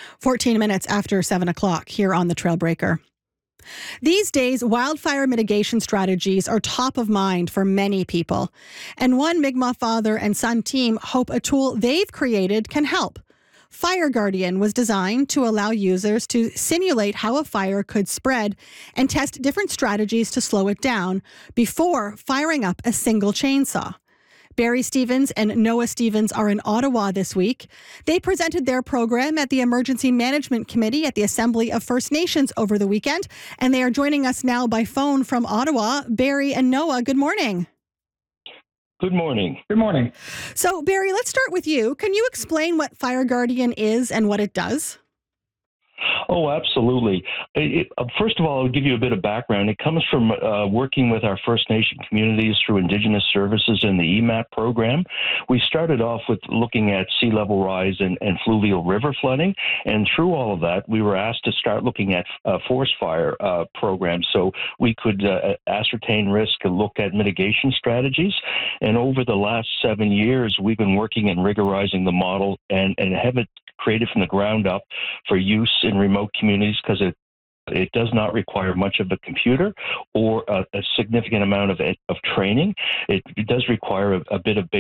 14 minutes after 7 o'clock here on the Trailbreaker. These days, wildfire mitigation strategies are top of mind for many people. And one Mi'kmaq father and son team hope a tool they've created can help. Fire Guardian was designed to allow users to simulate how a fire could spread and test different strategies to slow it down before firing up a single chainsaw. Barry Stevens and Noah Stevens are in Ottawa this week. They presented their program at the Emergency Management Committee at the Assembly of First Nations over the weekend, and they are joining us now by phone from Ottawa. Barry and Noah, good morning. Good morning. Good morning. So, Barry, let's start with you. Can you explain what Fire Guardian is and what it does? Oh, absolutely. First of all, I'll give you a bit of background. It comes from working with our First Nation communities through Indigenous Services and the EMAP program. We started off with looking at sea level rise and fluvial river flooding, and through all of that, we were asked to start looking at forest fire programs so we could ascertain risk and look at mitigation strategies. And over the last 7 years, we've been working and rigorizing the model and have it created from the ground up for use in remote communities because it does not require much of a computer or a significant amount of training. It does require a bit of